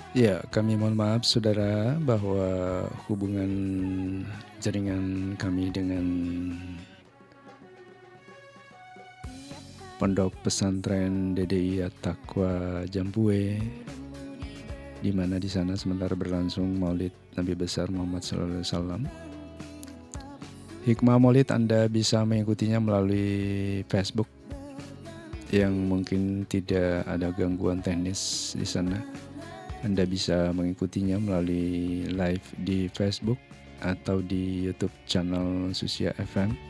Ya, kami mohon maaf saudara bahwa hubungan jaringan kami dengan Pondok Pesantren DDI At-Taqwa Jambue, di mana di sana sementara berlangsung Maulid Nabi besar Muhammad SAW. Hikmah Maulid Anda bisa mengikutinya melalui Facebook yang mungkin tidak ada gangguan teknis di sana. Anda bisa mengikutinya melalui live di Facebook atau di YouTube channel Susia FM.